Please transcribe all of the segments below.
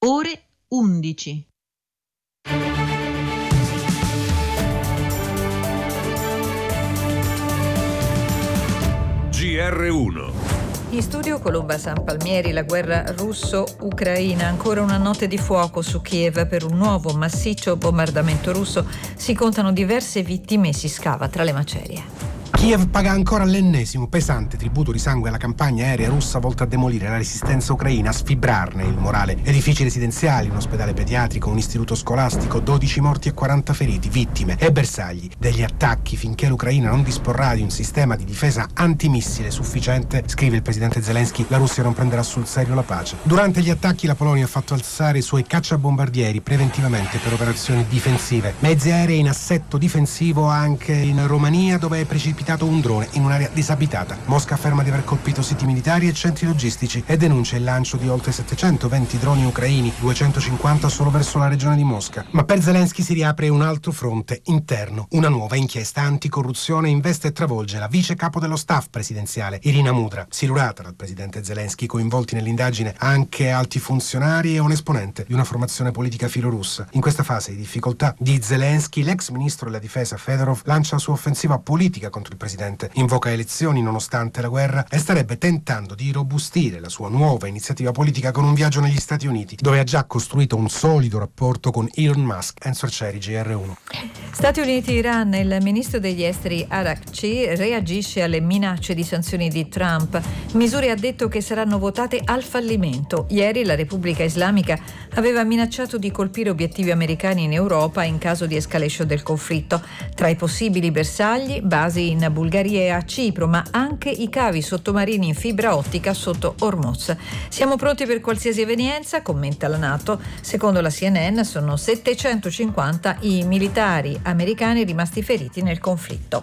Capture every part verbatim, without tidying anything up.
ore undici. G R uno. In studio Colomba San Palmieri. La guerra russo-ucraina, ancora una notte di fuoco su Kiev per un nuovo massiccio bombardamento russo. Si contano diverse vittime e si scava tra le macerie. Kiev paga ancora l'ennesimo pesante tributo di sangue alla campagna aerea russa volta a demolire la resistenza ucraina, a sfibrarne il morale. Edifici residenziali, un ospedale pediatrico, un istituto scolastico, dodici morti e quaranta feriti, vittime e bersagli degli attacchi finché l'Ucraina non disporrà di un sistema di difesa antimissile sufficiente, scrive il presidente Zelensky, la Russia non prenderà sul serio la pace. Durante gli attacchi la Polonia ha fatto alzare i suoi cacciabombardieri preventivamente per operazioni difensive. Mezzi aerei in assetto difensivo anche in Romania, dove è precipitato un drone in un'area disabitata. Mosca afferma di aver colpito siti militari e centri logistici e denuncia il lancio di oltre settecentoventi droni ucraini, duecentocinquanta solo verso la regione di Mosca. Ma per Zelensky si riapre un altro fronte interno. Una nuova inchiesta anticorruzione investe e travolge la vice capo dello staff presidenziale, Irina Mudra, silurata dal presidente Zelensky, coinvolti nell'indagine anche alti funzionari e un esponente di una formazione politica filorussa. In questa fase di difficoltà di Zelensky, l'ex ministro della difesa Fedorov lancia la sua offensiva politica contro il presidente, invoca elezioni nonostante la guerra e starebbe tentando di robustire la sua nuova iniziativa politica con un viaggio negli Stati Uniti, dove ha già costruito un solido rapporto con Elon Musk. Enzo Arcieri, G R uno. Stati Uniti-Iran. Il ministro degli esteri Arakci reagisce alle minacce di sanzioni di Trump. Misure, ha detto, che saranno votate al fallimento. Ieri la Repubblica Islamica aveva minacciato di colpire obiettivi americani in Europa in caso di escalation del conflitto. Tra i possibili bersagli, basi in Bulgaria e a Cipro, ma anche i cavi sottomarini in fibra ottica sotto Hormuz. Siamo pronti per qualsiasi evenienza, commenta la NATO. Secondo la C N N sono settecentocinquanta i militari americani rimasti feriti nel conflitto.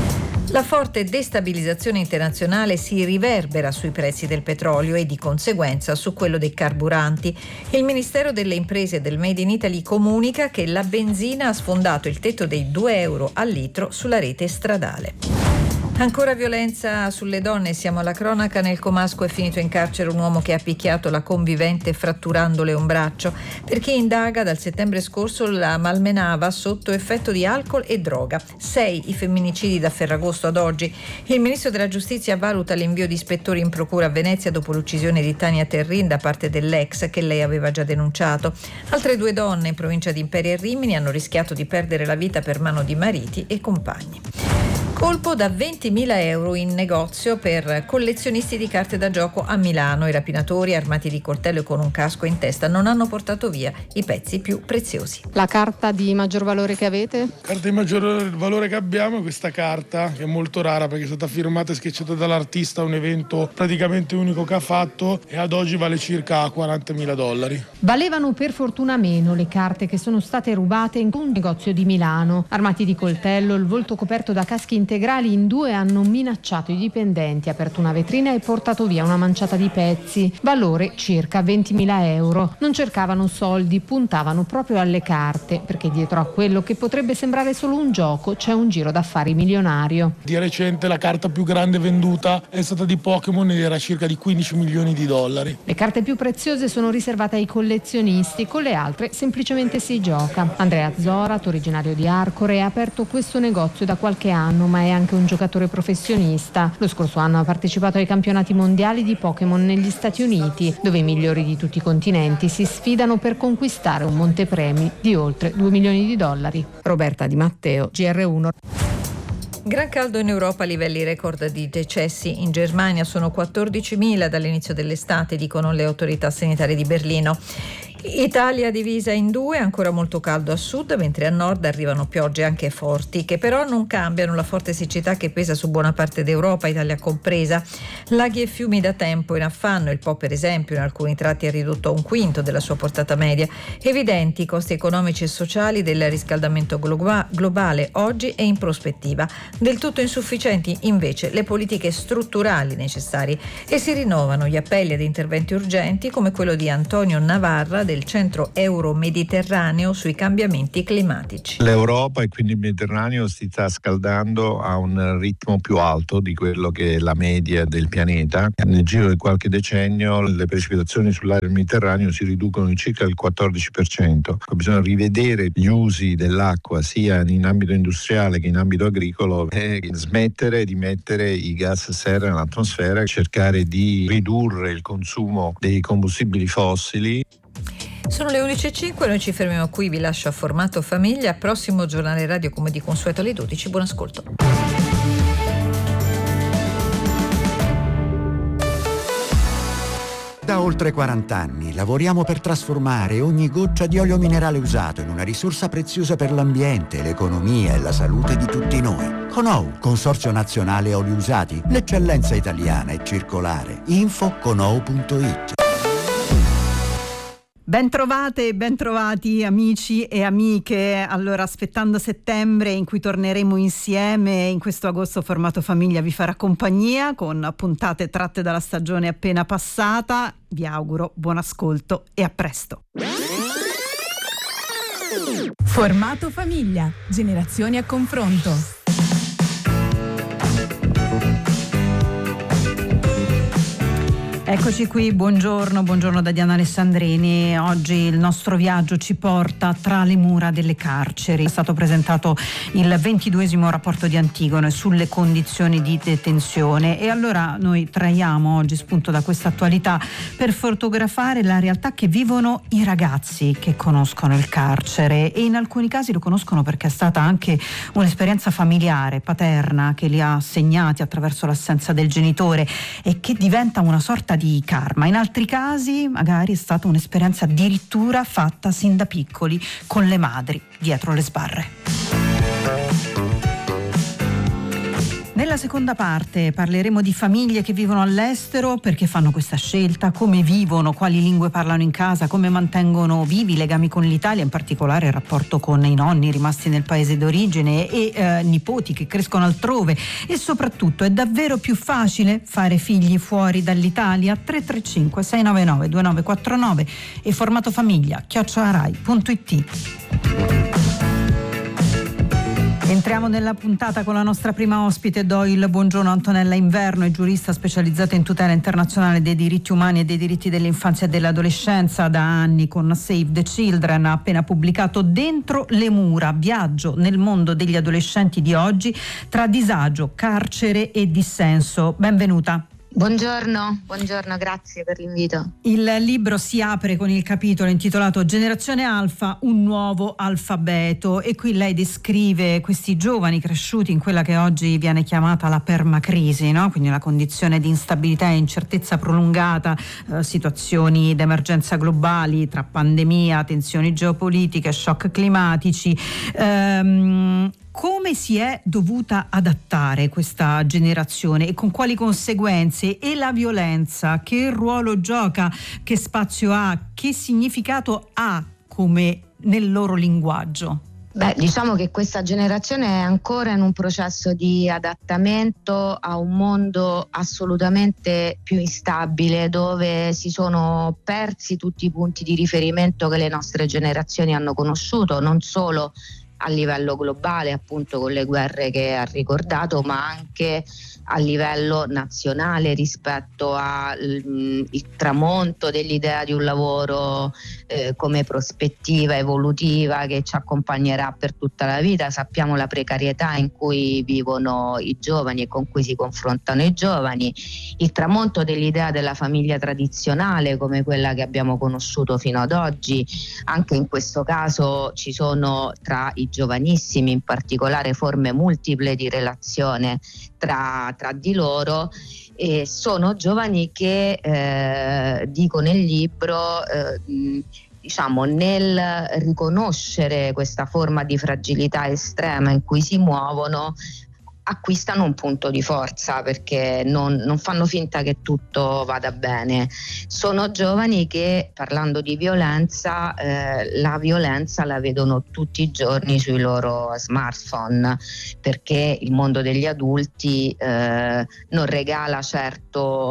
La forte destabilizzazione internazionale si riverbera sui prezzi del petrolio e di conseguenza su quello dei carburanti. Il Ministero delle Imprese e del Made in Italy comunica che la benzina ha sfondato il tetto dei due euro al litro sulla rete stradale. Ancora violenza sulle donne, siamo alla cronaca. Nel Comasco è finito in carcere un uomo che ha picchiato la convivente fratturandole un braccio. Per chi indaga, dal settembre scorso la malmenava sotto effetto di alcol e droga. Sei i femminicidi da Ferragosto ad oggi. Il ministro della Giustizia valuta l'invio di ispettori in procura a Venezia dopo l'uccisione di Tania Terrin da parte dell'ex che lei aveva già denunciato. Altre due donne in provincia di Imperia e Rimini hanno rischiato di perdere la vita per mano di mariti e compagni. Colpo da ventimila euro in negozio per collezionisti di carte da gioco a Milano. I rapinatori, armati di coltello e con un casco in testa, non hanno portato via i pezzi più preziosi. La carta di maggior valore che avete? La carta di maggior valore che abbiamo è questa carta, che è molto rara perché è stata firmata e sketchata dall'artista, un evento praticamente unico che ha fatto, e ad oggi vale circa quarantamila dollari. Valevano per fortuna meno le carte che sono state rubate in un negozio di Milano. Armati di coltello, il volto coperto da caschi integrali, in due hanno minacciato i dipendenti, aperto una vetrina e portato via una manciata di pezzi, valore circa ventimila euro. Non cercavano soldi, puntavano proprio alle carte, perché dietro a quello che potrebbe sembrare solo un gioco c'è un giro d'affari milionario. Di recente la carta più grande venduta è stata di Pokémon ed era circa di quindici milioni di dollari. Le carte più preziose sono riservate ai collezionisti, con le altre semplicemente si gioca. Andrea Zorat, originario di Arcore, ha aperto questo negozio da qualche anno, ma è anche un giocatore professionista. Lo scorso anno ha partecipato ai campionati mondiali di Pokémon negli Stati Uniti, dove i migliori di tutti i continenti si sfidano per conquistare un montepremi di oltre due milioni di dollari. Roberta Di Matteo, G R uno. Gran caldo in Europa, livelli record di decessi. In Germania sono quattordicimila dall'inizio dell'estate, dicono le autorità sanitarie di Berlino. Italia divisa in due, ancora molto caldo a sud, mentre a nord arrivano piogge anche forti, che però non cambiano la forte siccità che pesa su buona parte d'Europa, Italia compresa. Laghi e fiumi da tempo in affanno, il Po per esempio in alcuni tratti è ridotto a un quinto della sua portata media. Evidenti i costi economici e sociali del riscaldamento globa- globale oggi e in prospettiva. Del tutto insufficienti invece le politiche strutturali necessarie, e si rinnovano gli appelli ad interventi urgenti come quello di Antonio Navarra del Centro Euro-Mediterraneo sui cambiamenti climatici. L'Europa e quindi il Mediterraneo si sta scaldando a un ritmo più alto di quello che è la media del pianeta. Nel giro di qualche decennio le precipitazioni sull'area del Mediterraneo si riducono di circa il quattordici per cento. Bisogna rivedere gli usi dell'acqua sia in ambito industriale che in ambito agricolo e smettere di mettere i gas serra nell'atmosfera e cercare di ridurre il consumo dei combustibili fossili. Sono le undici e cinque, noi ci fermiamo qui, vi lascio a Formato Famiglia, prossimo giornale radio come di consueto alle dodici, buon ascolto. Da oltre quaranta anni lavoriamo per trasformare ogni goccia di olio minerale usato in una risorsa preziosa per l'ambiente, l'economia e la salute di tutti noi. Conou, Consorzio Nazionale Oli Usati, l'eccellenza italiana e circolare. Info conou punto it. Bentrovate e bentrovati amici e amiche. Allora, aspettando settembre in cui torneremo insieme, in questo agosto Formato Famiglia vi farà compagnia con puntate tratte dalla stagione appena passata. Vi auguro buon ascolto e a presto. Formato Famiglia, generazioni a confronto. Eccoci qui, buongiorno, buongiorno da Diana Alessandrini. Oggi il nostro viaggio ci porta tra le mura delle carceri. È stato presentato il ventiduesimo rapporto di Antigone sulle condizioni di detenzione e allora noi traiamo oggi spunto da questa attualità per fotografare la realtà che vivono i ragazzi che conoscono il carcere e in alcuni casi lo conoscono perché è stata anche un'esperienza familiare, paterna, che li ha segnati attraverso l'assenza del genitore e che diventa una sorta di karma. In altri casi magari è stata un'esperienza addirittura fatta sin da piccoli con le madri dietro le sbarre. Nella seconda parte parleremo di famiglie che vivono all'estero, perché fanno questa scelta, come vivono, quali lingue parlano in casa, come mantengono vivi i legami con l'Italia, in particolare il rapporto con i nonni rimasti nel paese d'origine e eh, nipoti che crescono altrove e soprattutto è davvero più facile fare figli fuori dall'Italia? tre tre cinque sei nove nove due nove quattro nove e Formato Famiglia chiocciola rai punto it. Entriamo nella puntata con la nostra prima ospite. Do il buongiorno a Antonella Inverno, è giurista specializzata in tutela internazionale dei diritti umani e dei diritti dell'infanzia e dell'adolescenza. Da anni con Save the Children ha appena pubblicato Dentro le mura, viaggio nel mondo degli adolescenti di oggi tra disagio, carcere e dissenso. Benvenuta. Buongiorno, buongiorno, grazie per l'invito. Il libro si apre con il capitolo intitolato Generazione Alfa, un nuovo alfabeto e qui lei descrive questi giovani cresciuti in quella che oggi viene chiamata la permacrisi, no? Quindi una condizione di instabilità e incertezza prolungata, eh, situazioni d'emergenza globali tra pandemia, tensioni geopolitiche, shock climatici. Ehm, Come si è dovuta adattare questa generazione e con quali conseguenze? E la violenza, che ruolo gioca, che spazio ha, che significato ha come nel loro linguaggio? Beh, diciamo che questa generazione è ancora in un processo di adattamento a un mondo assolutamente più instabile, dove si sono persi tutti i punti di riferimento che le nostre generazioni hanno conosciuto, non solo a livello globale, appunto con le guerre che ha ricordato, ma anche a livello nazionale rispetto al il tramonto dell'idea di un lavoro eh, come prospettiva evolutiva che ci accompagnerà per tutta la vita. Sappiamo la precarietà in cui vivono i giovani e con cui si confrontano i giovani, il tramonto dell'idea della famiglia tradizionale come quella che abbiamo conosciuto fino ad oggi. Anche in questo caso ci sono tra i giovanissimi in particolare forme multiple di relazione tra, tra di loro e sono giovani che, eh, dico nel libro, eh, diciamo nel riconoscere questa forma di fragilità estrema in cui si muovono acquistano un punto di forza perché non, non fanno finta che tutto vada bene. Sono giovani che, parlando di violenza, eh, la violenza la vedono tutti i giorni sui loro smartphone, perché il mondo degli adulti eh, non regala certo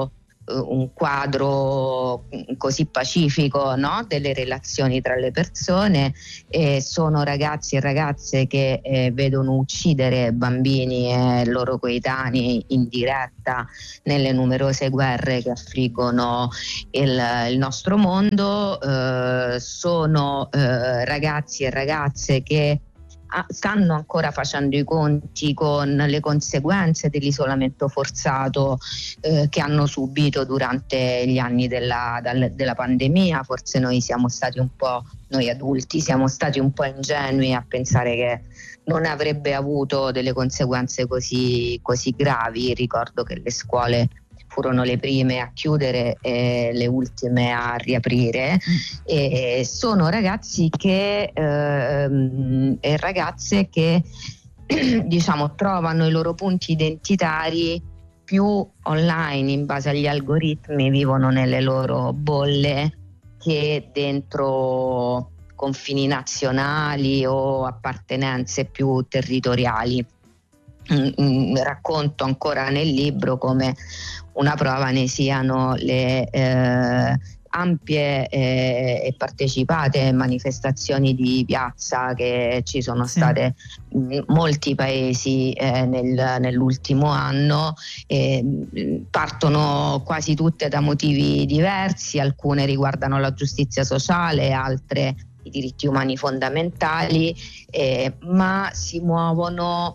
un quadro così pacifico, no? Delle relazioni tra le persone, e sono ragazzi e ragazze che eh, vedono uccidere bambini e loro coetanei in diretta nelle numerose guerre che affliggono il, il nostro mondo. Eh, sono eh, ragazzi e ragazze che stanno ancora facendo i conti con le conseguenze dell'isolamento forzato eh, che hanno subito durante gli anni della, dal, della pandemia. Forse noi siamo stati un po', noi adulti siamo stati un po' ingenui a pensare che non avrebbe avuto delle conseguenze così, così gravi. Ricordo che le scuole furono le prime a chiudere e le ultime a riaprire, e sono ragazzi che eh, e ragazze che diciamo trovano i loro punti identitari più online, in base agli algoritmi, vivono nelle loro bolle, che dentro confini nazionali o appartenenze più territoriali. Mm, racconto ancora nel libro come una prova ne siano le eh, ampie eh, e partecipate manifestazioni di piazza che ci sono sì. state in molti paesi eh, nel, nell'ultimo anno. Eh, partono quasi tutte da motivi diversi, alcune riguardano la giustizia sociale, altre i diritti umani fondamentali, eh, ma si muovono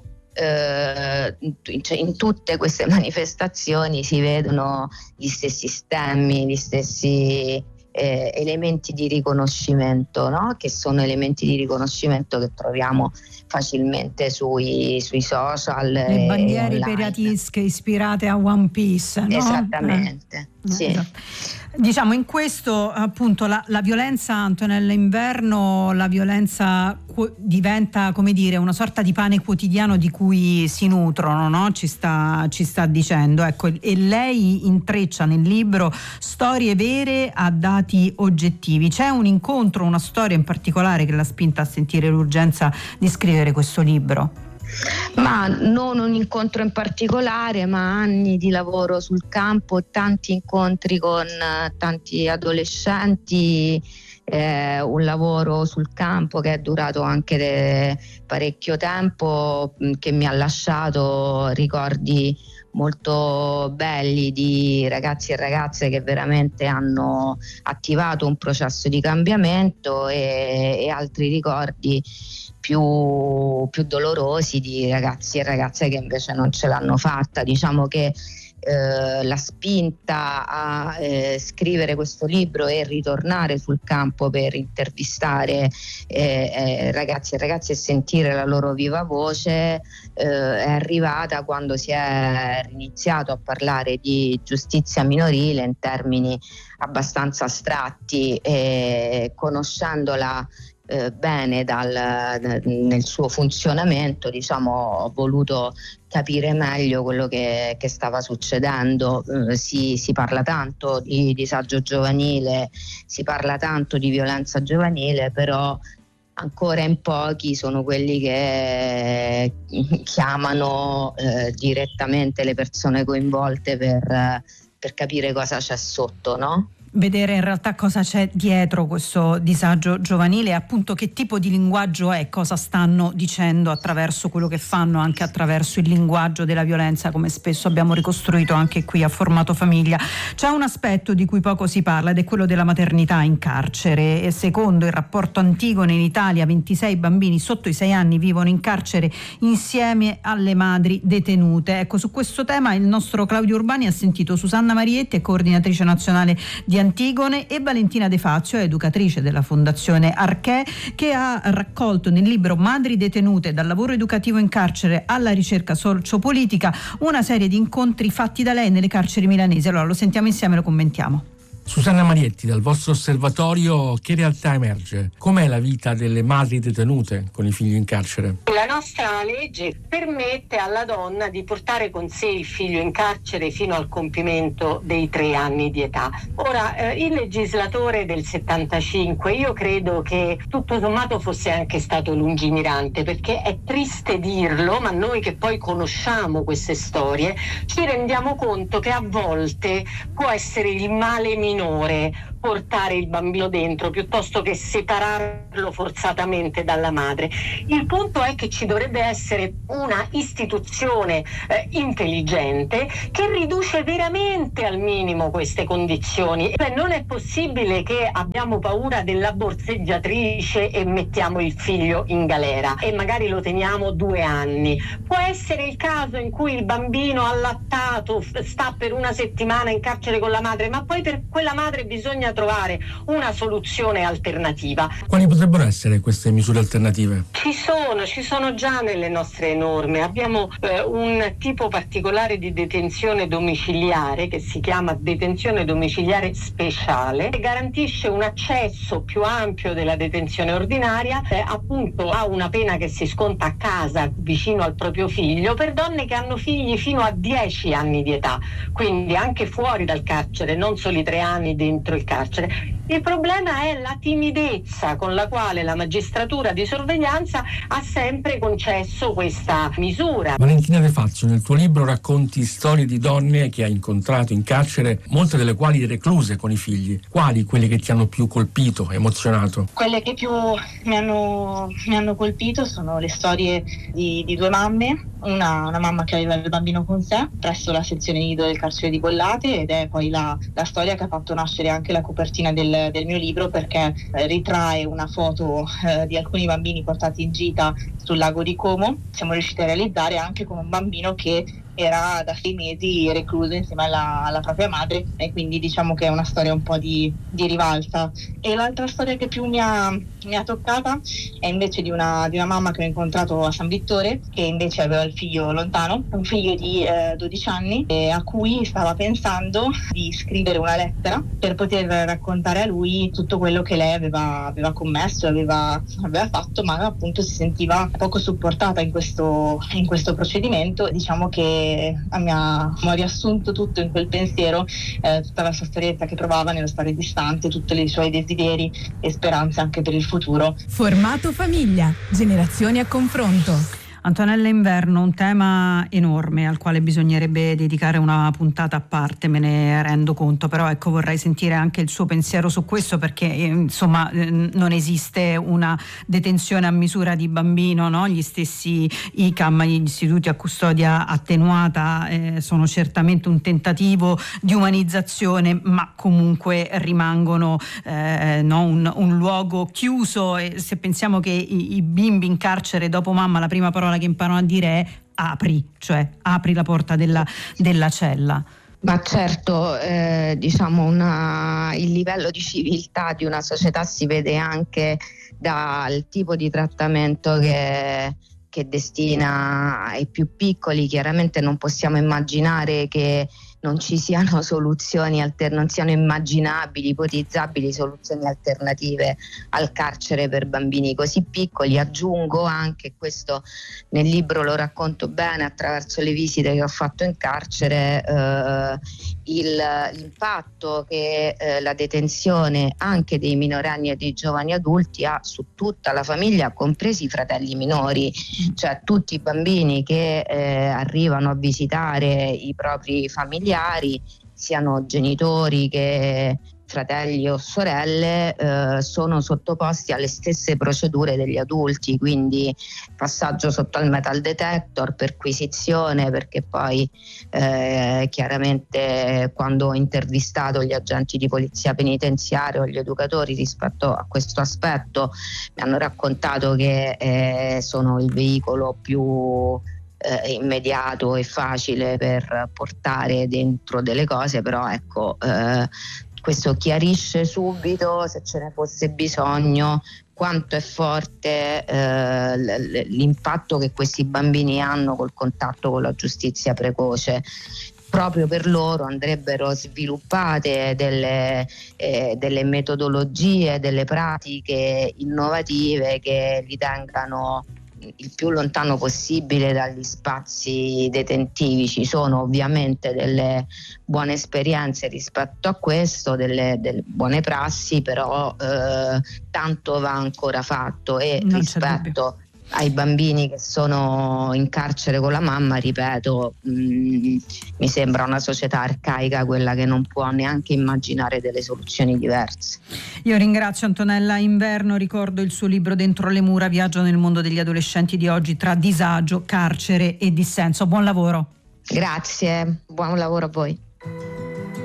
in tutte queste manifestazioni, si vedono gli stessi stemmi, gli stessi eh, elementi di riconoscimento, no? Che sono elementi di riconoscimento che troviamo facilmente sui, sui social. Le bandiere piratiesche ispirate a One Piece, no? Esattamente, eh. sì. Esatto. Diciamo, in questo appunto la, la violenza, Antonella Inverno, la violenza qu- diventa, come dire, una sorta di pane quotidiano di cui si nutrono, no? Ci sta, ci sta dicendo, ecco, e lei intreccia nel libro storie vere a dati oggettivi. C'è un incontro, una storia in particolare che l'ha spinta a sentire l'urgenza di scrivere questo libro? Ma non un incontro in particolare, ma anni di lavoro sul campo, tanti incontri con tanti adolescenti, eh, un lavoro sul campo che è durato anche de, parecchio tempo, che mi ha lasciato ricordi molto belli di ragazzi e ragazze che veramente hanno attivato un processo di cambiamento, e, e altri ricordi più, più dolorosi di ragazzi e ragazze che invece non ce l'hanno fatta. Diciamo che eh, la spinta a eh, scrivere questo libro e ritornare sul campo per intervistare eh, eh, ragazzi e ragazze e sentire la loro viva voce eh, è arrivata quando si è iniziato a parlare di giustizia minorile in termini abbastanza astratti, e conoscendola Eh, bene dal, nel suo funzionamento, diciamo, ho voluto capire meglio quello che, che stava succedendo. Eh, si, si parla tanto di disagio giovanile, si parla tanto di violenza giovanile, però ancora in pochi sono quelli che chiamano eh, direttamente le persone coinvolte per, per capire cosa c'è sotto, no? Vedere in realtà cosa c'è dietro questo disagio giovanile, appunto che tipo di linguaggio è, cosa stanno dicendo attraverso quello che fanno, anche attraverso il linguaggio della violenza, come spesso abbiamo ricostruito anche qui a Formato Famiglia. C'è un aspetto di cui poco si parla ed è quello della maternità in carcere, e secondo il rapporto Antigone in Italia ventisei bambini sotto i sei anni vivono in carcere insieme alle madri detenute. Ecco, su questo tema il nostro Claudio Urbani ha sentito Susanna Marietti, coordinatrice nazionale di Antigone, e Valentina De Fazio, educatrice della Fondazione Arché, che ha raccolto nel libro Madri detenute, dal lavoro educativo in carcere alla ricerca sociopolitica, una serie di incontri fatti da lei nelle carceri milanesi. Allora lo sentiamo insieme e lo commentiamo. Susanna Marietti, dal vostro osservatorio che realtà emerge? Com'è la vita delle madri detenute con i figli in carcere? La nostra legge permette alla donna di portare con sé il figlio in carcere fino al compimento dei tre anni di età. Ora, eh, il legislatore del settantacinque, io credo che tutto sommato fosse anche stato lungimirante, perché è triste dirlo, ma noi che poi conosciamo queste storie ci rendiamo conto che a volte può essere il male minore portare il bambino dentro piuttosto che separarlo forzatamente dalla madre. Il punto è che ci dovrebbe essere una istituzione eh, intelligente che riduce veramente al minimo queste condizioni. Cioè, non è possibile che abbiamo paura della borseggiatrice e mettiamo il figlio in galera e magari lo teniamo due anni. Può essere il caso in cui il bambino allattato sta per una settimana in carcere con la madre, ma poi per quella madre bisogna trovare una soluzione alternativa. Quali potrebbero essere queste misure alternative? Ci sono, ci sono già nelle nostre norme. Abbiamo eh, un tipo particolare di detenzione domiciliare che si chiama detenzione domiciliare speciale, che garantisce un accesso più ampio della detenzione ordinaria, eh, appunto a una pena che si sconta a casa vicino al proprio figlio, per donne che hanno figli fino a dieci anni di età, quindi anche fuori dal carcere, non solo i tre anni dentro il carcere. Il problema è la timidezza con la quale la magistratura di sorveglianza ha sempre concesso questa misura. Valentina De Fazio, nel tuo libro racconti storie di donne che hai incontrato in carcere, molte delle quali recluse con i figli. Quali quelle che ti hanno più colpito, emozionato? Quelle che più mi hanno, mi hanno colpito sono le storie di, di due mamme. Una, una mamma che aveva il bambino con sé presso la sezione nido del carcere di Bollate, ed è poi la, la storia che ha fatto nascere anche la copertina del, del mio libro, perché eh, ritrae una foto eh, di alcuni bambini portati in gita sul lago di Como. Siamo riusciti a realizzare anche con un bambino che era da sei mesi recluso insieme alla, alla propria madre, e quindi diciamo che è una storia un po' di, di rivalsa. E l'altra storia che più mi ha, mi ha toccata è invece di una, di una mamma che ho incontrato a San Vittore, che invece aveva il figlio lontano, un figlio di eh, dodici anni, e a cui stava pensando di scrivere una lettera per poter raccontare a lui tutto quello che lei aveva, aveva commesso, aveva, aveva fatto, ma appunto si sentiva poco supportata in questo, in questo procedimento. Diciamo che mi ha, mi ha riassunto tutto in quel pensiero, eh, tutta la sofferenza che provava nello stare distante, tutti i suoi desideri e speranze anche per il futuro. Formato famiglia, generazioni a confronto. Antonella Inverno, un tema enorme al quale bisognerebbe dedicare una puntata a parte, me ne rendo conto, però ecco, vorrei sentire anche il suo pensiero su questo, perché eh, insomma eh, non esiste una detenzione a misura di bambino, no? Gli stessi I C A M, gli istituti a custodia attenuata, eh, sono certamente un tentativo di umanizzazione, ma comunque rimangono eh, no? un, un luogo chiuso, e se pensiamo che i, i bimbi in carcere dopo mamma la prima parola che imparano a dire è apri, cioè apri la porta della, della cella. Ma certo, eh, diciamo una, il livello di civiltà di una società si vede anche dal tipo di trattamento che, che destina ai più piccoli. Chiaramente non possiamo immaginare che non ci siano soluzioni alter- non siano immaginabili, ipotizzabili soluzioni alternative al carcere per bambini così piccoli. Aggiungo anche, questo nel libro lo racconto bene attraverso le visite che ho fatto in carcere, eh, il, l'impatto che eh, la detenzione anche dei minorenni e dei giovani adulti ha su tutta la famiglia, compresi i fratelli minori, cioè tutti i bambini che eh, arrivano a visitare i propri familiari, siano genitori che fratelli o sorelle, eh, sono sottoposti alle stesse procedure degli adulti, quindi passaggio sotto al metal detector, perquisizione, perché poi eh, chiaramente quando ho intervistato gli agenti di polizia penitenziaria o gli educatori rispetto a questo aspetto mi hanno raccontato che eh, sono il veicolo più Eh, immediato e facile per portare dentro delle cose, però ecco, eh, questo chiarisce subito, se ce ne fosse bisogno, quanto è forte eh, l- l'impatto che questi bambini hanno col contatto con la giustizia precoce. proprio per loro andrebbero sviluppate delle, eh, delle metodologie, delle pratiche innovative che li tengano il più lontano possibile dagli spazi detentivi. Ci sono ovviamente delle buone esperienze rispetto a questo, delle, delle buone prassi, però eh, tanto va ancora fatto e non rispetto ai bambini che sono in carcere con la mamma, ripeto, mh, mi sembra una società arcaica quella che non può neanche immaginare delle soluzioni diverse. Io ringrazio Antonella Inverno, ricordo il suo libro Dentro le mura, viaggio nel mondo degli adolescenti di oggi tra disagio, carcere e dissenso. Buon lavoro. Grazie, buon lavoro a voi.